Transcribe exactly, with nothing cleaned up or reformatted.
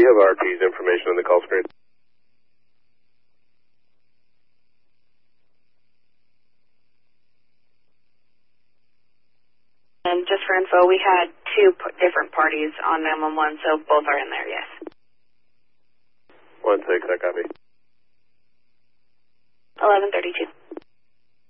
you have R T's information on the call screen? And just for info, we had two p different parties on nine one one, so both are in there, yes. One six, I copy. eleven thirty-two.